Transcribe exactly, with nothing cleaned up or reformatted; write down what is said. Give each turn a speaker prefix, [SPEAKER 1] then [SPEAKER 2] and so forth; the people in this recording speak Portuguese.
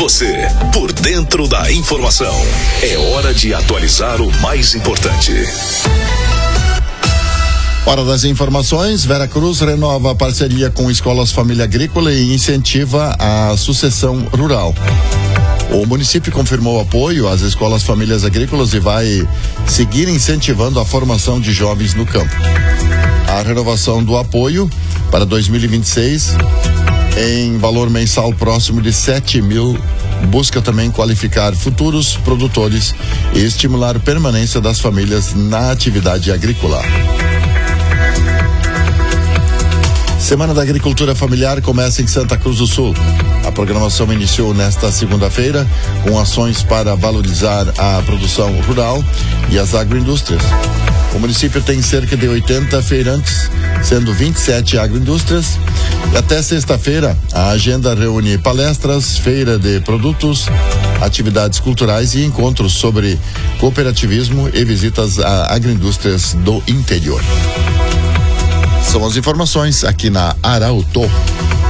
[SPEAKER 1] Você, por dentro da informação. É hora de atualizar o mais importante.
[SPEAKER 2] Hora das informações. Veracruz renova a parceria com Escolas Família Agrícola e incentiva a sucessão rural. O município confirmou apoio às escolas famílias agrícolas e vai seguir incentivando a formação de jovens no campo. A renovação do apoio para dois mil e vinte e seis, em valor mensal próximo de sete mil, busca também qualificar futuros produtores e estimular a permanência das famílias na atividade agrícola. Semana da Agricultura Familiar começa em Santa Cruz do Sul. A programação iniciou nesta segunda-feira com ações para valorizar a produção rural e as agroindústrias. O município tem cerca de oitenta feirantes, sendo vinte e sete agroindústrias. E até sexta-feira, a agenda reúne palestras, feira de produtos, atividades culturais e encontros sobre cooperativismo e visitas a agroindústrias do interior. São as informações aqui na Arauto.